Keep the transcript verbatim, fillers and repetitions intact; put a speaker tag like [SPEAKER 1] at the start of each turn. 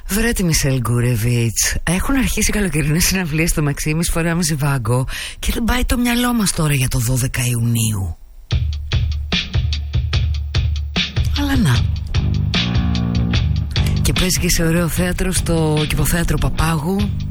[SPEAKER 1] Βρε τη Μισελ Γκούρεβιτς. Έχουν αρχίσει καλοκαιρινές συναυλίες στο Μαξίμις, φοράμε ζιβάγκο και δεν πάει το μυαλό μας τώρα για το δώδεκα Ιουνίου. Αλλά να. Και παίζει και σε ωραίο θέατρο, στο Κηποθέατρο Παπάγου.